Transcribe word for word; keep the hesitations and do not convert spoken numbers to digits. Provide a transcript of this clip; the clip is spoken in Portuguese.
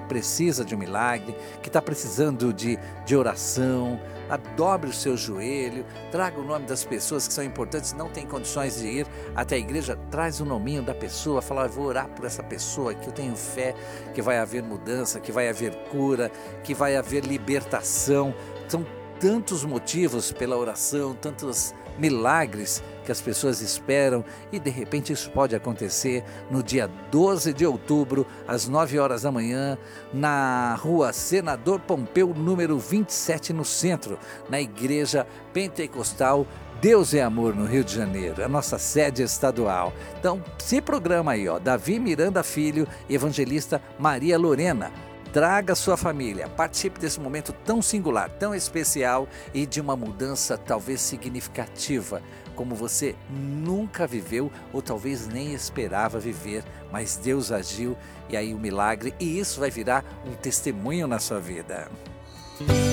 precisa de um milagre, que está precisando de, de oração, dobre o seu joelho, traga o nome das pessoas que são importantes, não tem condições de ir até a igreja, traz o nominho da pessoa, fala, eu vou orar por essa pessoa, que eu tenho fé que vai haver mudança, que vai haver cura, que vai haver libertação. São tantos motivos pela oração, tantos milagres que as pessoas esperam e de repente isso pode acontecer no dia doze de outubro, às nove horas da manhã, na rua Senador Pompeu, número vinte e sete, no centro, na Igreja Pentecostal Deus é Amor, no Rio de Janeiro, a nossa sede estadual. Então se programa aí, ó, Davi Miranda Filho, evangelista Maria Lorena. Traga sua família, participe desse momento tão singular, tão especial e de uma mudança talvez significativa, como você nunca viveu ou talvez nem esperava viver, mas Deus agiu e aí o milagre, e isso vai virar um testemunho na sua vida.